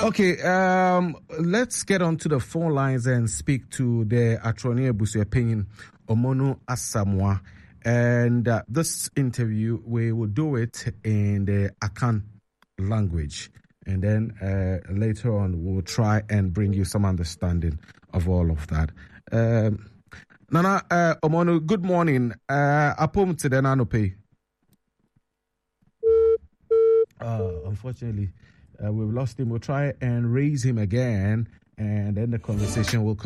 Okay, let's get on to the phone lines and speak to the Atronia Busu opinion, Omono Asamoah. And this interview, we will do it in the Akan language. And then later on, we'll try and bring you some understanding of all of that. Nana Omono, good morning. Apom to the Nanope. Unfortunately, we've lost him. We'll try and raise him again, and then the conversation will